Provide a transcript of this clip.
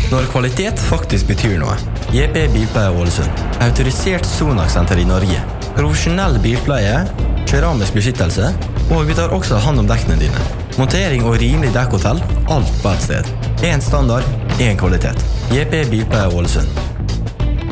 Når kvalitet faktisk betyr noe. JP Bilpleie Ålesund. Autorisert Sonax-senter i Norge. Profesjonell bilpleie, keramisk beskyttelse, og vi tar også hand om dekkene dine. Montering og rimelig dekkhotell, alt på et sted. En standard, en kvalitet. JP Bilpleie Ålesund.